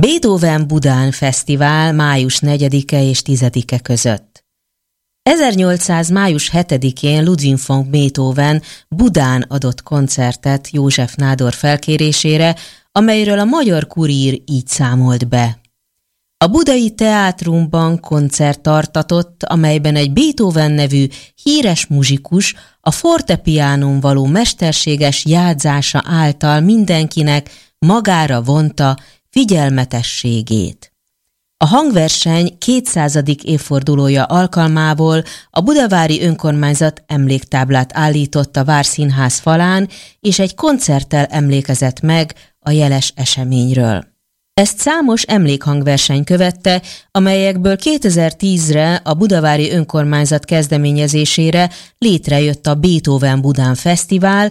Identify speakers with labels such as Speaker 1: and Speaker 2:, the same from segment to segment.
Speaker 1: Beethoven Budán Fesztivál május 4-e és 10-e között. 1800. május 7-én Ludwig von Beethoven Budán adott koncertet József nádor felkérésére, amelyről a Magyar Kurír így számolt be. A Budai Teátrumban koncert tartatott, amelyben egy Beethoven nevű híres muzsikus a fortepiánón való mesterséges játszása által mindenkinek magára vonta figyelmetességét. A hangverseny 200. évfordulója alkalmából a budavári önkormányzat emléktáblát állított a Várszínház falán, és egy koncerttel emlékezett meg a jeles eseményről. Ezt számos emlékhangverseny követte, amelyekből 2010-re a budavári önkormányzat kezdeményezésére létrejött a Beethoven Budán Fesztivál,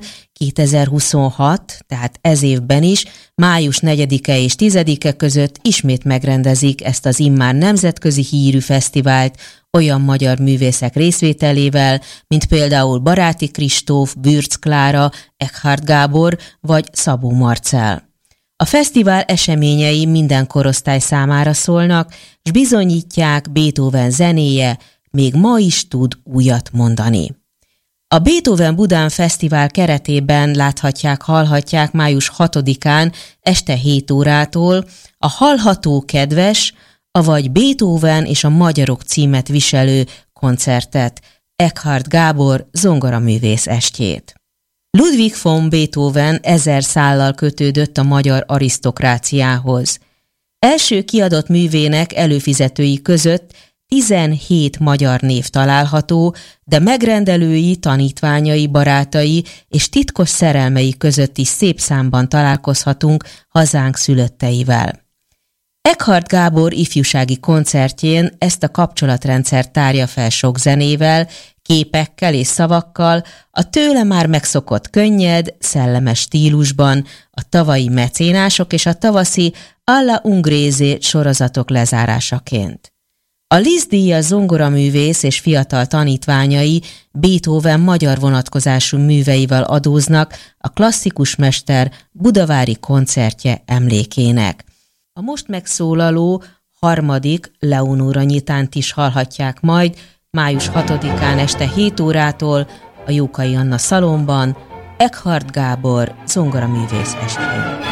Speaker 1: 2026, tehát ez évben is, május 4-e és 10-e között ismét megrendezik ezt az immár nemzetközi hírű fesztivált olyan magyar művészek részvételével, mint például Baráti Kristóf, Bürc Klára, Eckhard Gábor vagy Szabó Marcell. A fesztivál eseményei minden korosztály számára szólnak, s bizonyítják, Beethoven zenéje még ma is tud újat mondani. A Beethoven Budán Fesztivál keretében láthatják, hallhatják május 6-án este 7 órától a Hallható Kedves, avagy Beethoven és a magyarok címet viselő koncertet, Eckhard Gábor zongoraművész estjét. Ludwig von Beethoven 1000 szállal kötődött a magyar arisztokráciához. Első kiadott művének előfizetői között 17 magyar név található, de megrendelői, tanítványai, barátai és titkos szerelmei között is szép számban találkozhatunk hazánk szülötteivel. Eckhard Gábor ifjúsági koncertjén ezt a kapcsolatrendszert tárja fel sok zenével, képekkel és szavakkal, a tőle már megszokott könnyed, szellemes stílusban, a tavalyi Mecénások és a tavaszi Alla Ungrézé sorozatok lezárásaként. A Liszt-díjas zongoraművész és fiatal tanítványai Beethoven magyar vonatkozású műveivel adóznak a klasszikus mester budavári koncertje emlékének. A most megszólaló harmadik Leonóra nyitánt is hallhatják majd május 6-án este 7 órától a Jókai Anna szalonban Eckhard Gábor zongoraművész estjén.